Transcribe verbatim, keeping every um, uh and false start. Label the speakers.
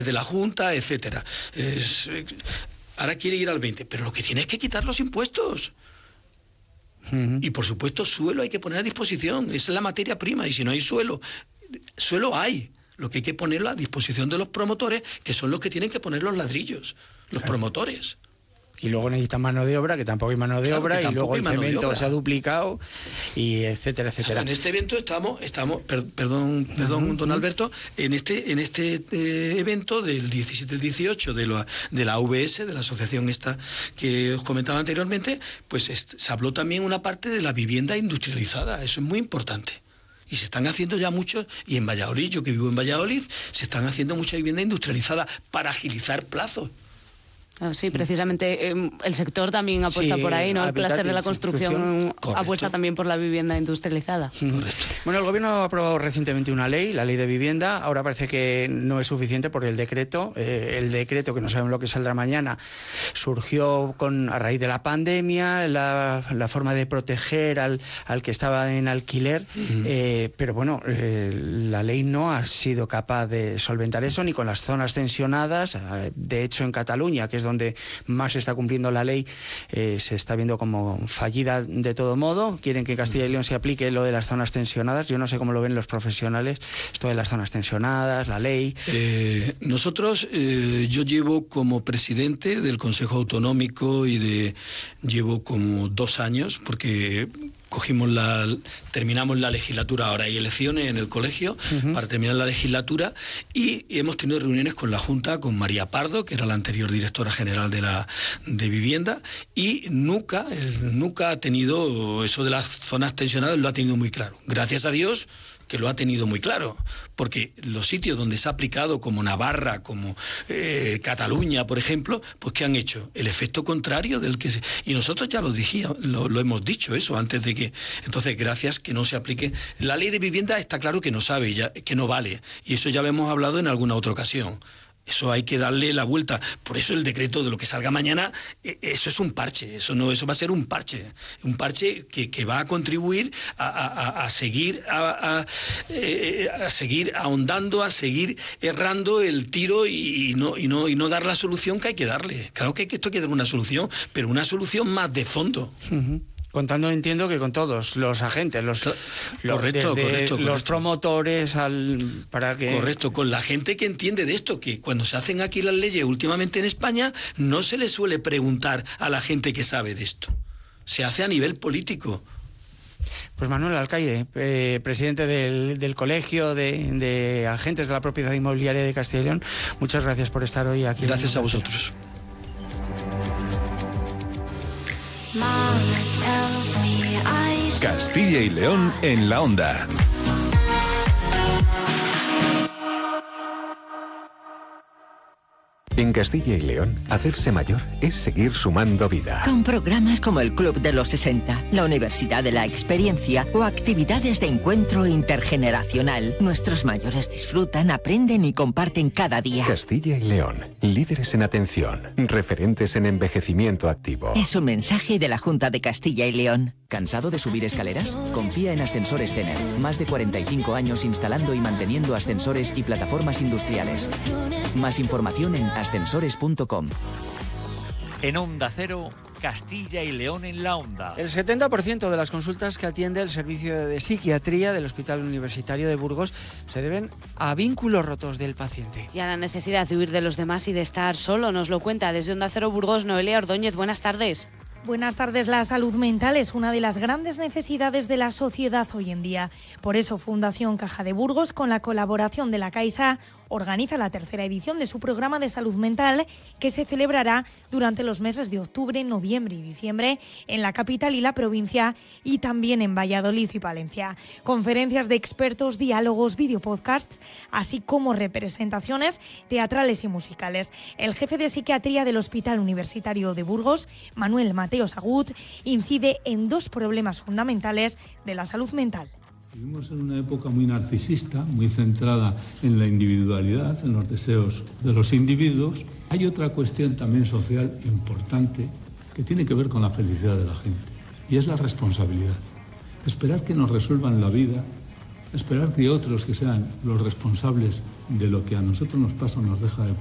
Speaker 1: de la Junta, etcétera. Es, ahora quiere ir al veinte, pero lo que tiene es que quitar los impuestos. Uh-huh. Y por supuesto suelo hay que poner a disposición, esa es la materia prima, y si no hay suelo, suelo hay, lo que hay que ponerlo a disposición de los promotores, que son los que tienen que poner los ladrillos, los claro. promotores.
Speaker 2: Y luego necesitan mano de obra, que tampoco hay mano de claro, obra, y luego el cemento se ha duplicado, y etcétera, etcétera.
Speaker 1: Claro, en este evento estamos, estamos per, perdón, perdón uh-huh. don Alberto, en este, en este eh, evento del diecisiete al dieciocho de la, de la A V S, de la asociación esta que os comentaba anteriormente, pues est- se habló también una parte de la vivienda industrializada, eso es muy importante. Y se están haciendo ya muchos, y en Valladolid, yo que vivo en Valladolid, se están haciendo mucha vivienda industrializada para agilizar plazos.
Speaker 3: Sí, precisamente eh, el sector también apuesta sí, por ahí, ¿no? El clúster de la construcción apuesta también por la vivienda industrializada.
Speaker 2: Correcto. Bueno, el Gobierno ha aprobado recientemente una ley, la Ley de Vivienda. Ahora parece que no es suficiente por el decreto. Eh, el decreto, que no sabemos lo que saldrá mañana, surgió con a raíz de la pandemia, la, la forma de proteger al, al que estaba en alquiler. Uh-huh. Eh, pero bueno, eh, la ley no ha sido capaz de solventar eso, ni con las zonas tensionadas. De hecho, en Cataluña, que es donde donde más se está cumpliendo la ley, eh, se está viendo como fallida de todo modo. Quieren que Castilla y León se aplique lo de las zonas tensionadas. Yo no sé cómo lo ven los profesionales, esto de las zonas tensionadas, la ley.
Speaker 1: Eh, nosotros, eh, yo llevo como presidente del Consejo Autonómico y de llevo como dos años, porque cogimos la, terminamos la legislatura, ahora hay elecciones en el colegio uh-huh. para terminar la legislatura, y hemos tenido reuniones con la Junta, con María Pardo, que era la anterior directora general de la de Vivienda, y nunca, el, nunca ha tenido eso de las zonas tensionadas, lo ha tenido muy claro. Gracias a Dios que lo ha tenido muy claro, porque los sitios donde se ha aplicado, como Navarra, como eh, Cataluña, por ejemplo, pues ¿qué han hecho? El efecto contrario del que se... Y nosotros ya lo, dijimos, lo, lo hemos dicho eso antes de que... Entonces, gracias que no se aplique... La ley de vivienda está claro que no sabe, ya, que no vale, y eso ya lo hemos hablado en alguna otra ocasión. Eso hay que darle la vuelta. Por eso el decreto de lo que salga mañana, eso es un parche, eso no, eso va a ser un parche, un parche que, que va a contribuir a, a, a seguir a, a, a seguir ahondando, a seguir errando el tiro y, y no y no y no dar la solución que hay que darle. Claro que esto hay que dar una solución, pero una solución más de fondo.
Speaker 2: Uh-huh. Contando, entiendo, que con todos los agentes, los,
Speaker 1: correcto,
Speaker 2: los,
Speaker 1: correcto, correcto.
Speaker 2: los promotores, al, para que...
Speaker 1: Correcto, con la gente que entiende de esto, que cuando se hacen aquí las leyes últimamente en España, no se le suele preguntar a la gente que sabe de esto. Se hace a nivel político.
Speaker 2: Pues Manuel Alcaide, eh, presidente del, del Colegio de, de Agentes de la Propiedad Inmobiliaria de Castilla y León, muchas gracias por estar hoy aquí.
Speaker 1: Gracias a vosotros.
Speaker 4: Castilla y León en la onda. En Castilla y León, hacerse mayor es seguir sumando vida.
Speaker 5: Con programas como el Club de los sesenta, la Universidad de la Experiencia o actividades de encuentro intergeneracional, nuestros mayores disfrutan, aprenden y comparten cada día.
Speaker 4: Castilla y León, líderes en atención, referentes en envejecimiento activo.
Speaker 5: Es un mensaje de la Junta de Castilla y León.
Speaker 6: ¿Cansado de subir escaleras? Confía en Ascensores Cener. Más de cuarenta y cinco años instalando y manteniendo ascensores y plataformas industriales. Más información en ascensores punto com.
Speaker 7: En Onda Cero, Castilla y León en la onda.
Speaker 2: El setenta por ciento de las consultas que atiende el servicio de psiquiatría del Hospital Universitario de Burgos se deben a vínculos rotos del paciente.
Speaker 3: Y a la necesidad de huir de los demás y de estar solo, nos lo cuenta desde Onda Cero Burgos Noelia Ordóñez. Buenas tardes.
Speaker 8: Buenas tardes. La salud mental es una de las grandes necesidades de la sociedad hoy en día. Por eso, Fundación Caja de Burgos, con la colaboración de la Caixa, organiza la tercera edición de su programa de salud mental, que se celebrará durante los meses de octubre, noviembre y diciembre en la capital y la provincia, y también en Valladolid y Palencia. Conferencias de expertos, diálogos, videopodcasts, así como representaciones teatrales y musicales. El jefe de psiquiatría del Hospital Universitario de Burgos, Manuel Mateo Sagut, incide en dos problemas fundamentales de la salud mental.
Speaker 9: Vivimos en una época muy narcisista, muy centrada en la individualidad, en los deseos de los individuos. Hay otra cuestión también social importante que tiene que ver con la felicidad de la gente, y es la responsabilidad. Esperar que nos resuelvan la vida esperar que otros que sean los responsables de lo que a nosotros nos pasa o nos deja de